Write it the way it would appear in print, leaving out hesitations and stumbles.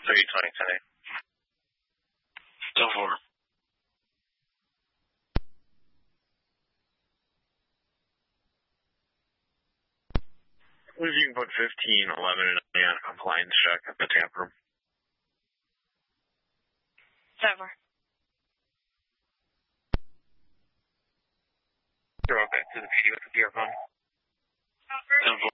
320 today. Go for it. If you can put 15, 11, and 9 on a compliance check at the tap room. Over. Throw it back to the PD with the gear phone. Go for it.